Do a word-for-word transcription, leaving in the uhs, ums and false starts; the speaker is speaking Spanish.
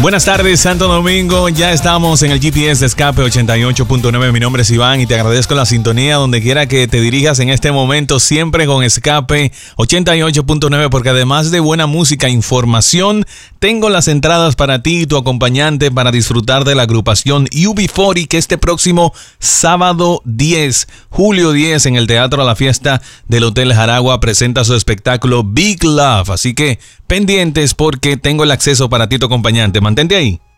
Buenas tardes, Santo Domingo. Ya estamos en el G P S de Escape ochenta y ocho punto nueve. Mi nombre es Iván y te agradezco la sintonía donde quiera que te dirijas en este momento, siempre con Escape ochenta y ocho punto nueve, porque además de buena música e información, tengo las entradas para ti y tu acompañante para disfrutar de la agrupación U B cuarenta, que este próximo sábado diez, julio diez, en el Teatro La Fiesta del Hotel Jaragua presenta su espectáculo Big Love. Así que pendientes porque tengo el acceso para ti y tu acompañante. Mantente ahí.